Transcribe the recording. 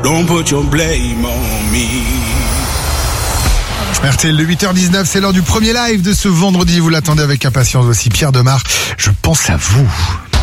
Don't put your blame on me. RTL, le 8h19, c'est l'heure du premier live de ce vendredi. Vous l'attendez avec impatience. Voici Pierre Demar. Je pense à vous.